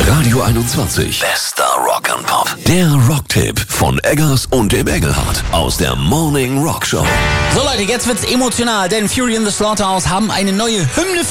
Radio 21. Bester Rock and Pop. Der Rocktipp von Eggers und dem Engelhardt aus der Morning Rock Show. So Leute, jetzt wird's emotional, denn Fury in the Slaughterhouse haben eine neue Hymne